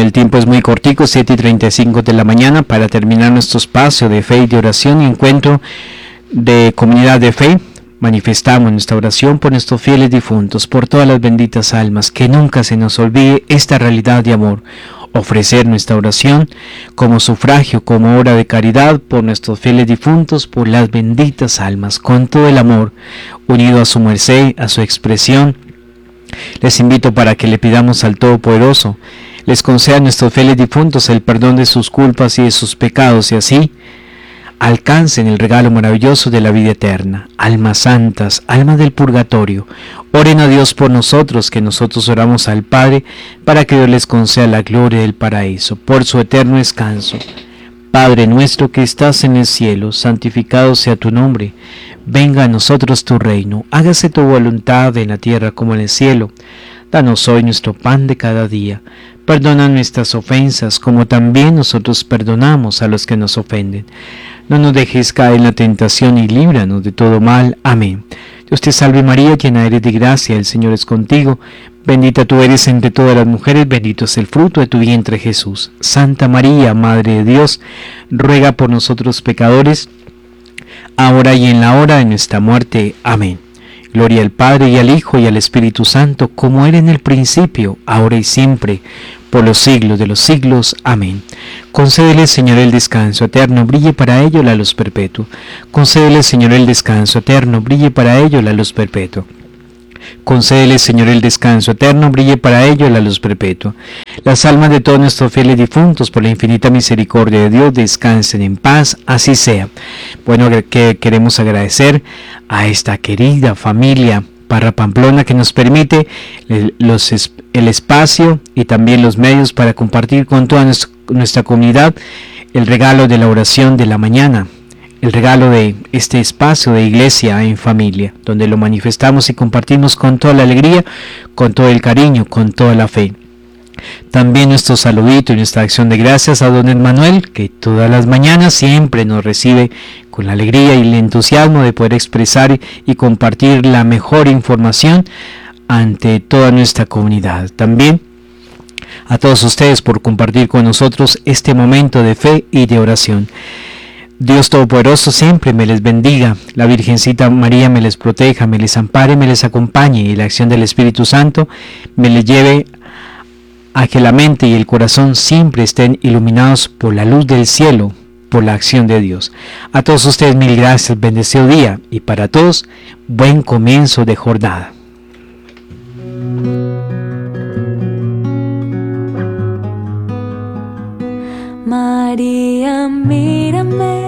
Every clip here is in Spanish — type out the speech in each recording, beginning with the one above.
el tiempo es muy cortico, 7:35 de la mañana, para terminar nuestro espacio de fe y de oración y encuentro de comunidad de fe. Manifestamos nuestra oración por nuestros fieles difuntos, por todas las benditas almas, que nunca se nos olvide esta realidad de amor. Ofrecer nuestra oración como sufragio, como obra de caridad por nuestros fieles difuntos, por las benditas almas, con todo el amor, unido a su merced, a su expresión. Les invito para que le pidamos al Todopoderoso, les conceda a nuestros fieles difuntos el perdón de sus culpas y de sus pecados, y así alcancen el regalo maravilloso de la vida eterna. Almas santas, almas del purgatorio, oren a Dios por nosotros, que nosotros oramos al Padre, para que Dios les conceda la gloria del paraíso, por su eterno descanso. Padre nuestro que estás en el cielo, santificado sea tu nombre. Venga a nosotros tu reino, hágase tu voluntad en la tierra como en el cielo. Danos hoy nuestro pan de cada día. Perdona nuestras ofensas, como también nosotros perdonamos a los que nos ofenden. No nos dejes caer en la tentación y líbranos de todo mal. Amén. Dios te salve María, llena eres de gracia, el Señor es contigo. Bendita tú eres entre todas las mujeres, bendito es el fruto de tu vientre Jesús. Santa María, Madre de Dios, ruega por nosotros pecadores, ahora y en la hora de nuestra muerte. Amén. Gloria al Padre, y al Hijo, y al Espíritu Santo, como era en el principio, ahora y siempre, por los siglos de los siglos. Amén. Concédele, Señor, el descanso eterno, brille para ello la luz perpetua. Concédele, Señor, el descanso eterno, brille para ello la luz perpetua. Concédele, Señor, el descanso eterno, brille para ello la luz perpetua. Las almas de todos nuestros fieles difuntos, por la infinita misericordia de Dios, descansen en paz, así sea. Bueno, que queremos agradecer a esta querida familia Parra Pamplona, que nos permite el espacio y también los medios para compartir con toda nuestra comunidad el regalo de la oración de la mañana, el regalo de este espacio de iglesia en familia, donde lo manifestamos y compartimos con toda la alegría, con todo el cariño, con toda la fe. También nuestro saludito y nuestra acción de gracias a don Emmanuel, que todas las mañanas siempre nos recibe con la alegría y el entusiasmo de poder expresar y compartir la mejor información ante toda nuestra comunidad. También a todos ustedes por compartir con nosotros este momento de fe y de oración. Dios Todopoderoso siempre me les bendiga, la Virgencita María me les proteja, me les ampare, me les acompañe, y la acción del Espíritu Santo me les lleve a que la mente y el corazón siempre estén iluminados por la luz del cielo, por la acción de Dios. A todos ustedes mil gracias, bendecido día, y para todos buen comienzo de jornada. María, mírame.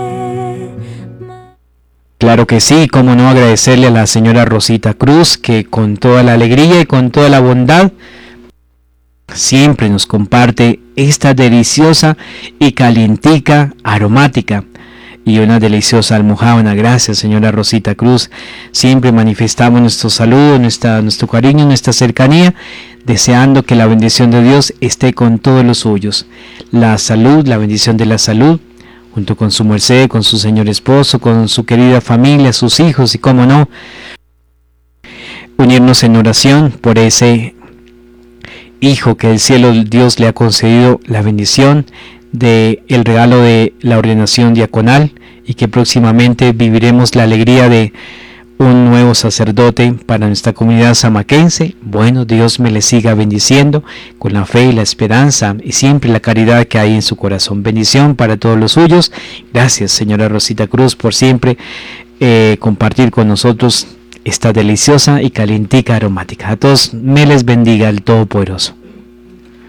Claro que sí, cómo no agradecerle a la señora Rosita Cruz, que con toda la alegría y con toda la bondad siempre nos comparte esta deliciosa y calientica aromática y una deliciosa almojábana. Gracias, señora Rosita Cruz. Siempre manifestamos nuestro saludo, nuestro cariño, nuestra cercanía, deseando que la bendición de Dios esté con todos los suyos. La salud, la bendición de la salud, junto con su merced, con su señor esposo, con su querida familia, sus hijos, y cómo no, unirnos en oración por ese hijo que el cielo Dios le ha concedido, la bendición de el regalo de la ordenación diaconal, y que próximamente viviremos la alegría de un nuevo sacerdote para nuestra comunidad samaquense. Bueno, Dios me le siga bendiciendo con la fe y la esperanza y siempre la caridad que hay en su corazón. Bendición para todos los suyos. Gracias, señora Rosita Cruz, por siempre compartir con nosotros esta deliciosa y calientica aromática. A todos me les bendiga el Todopoderoso.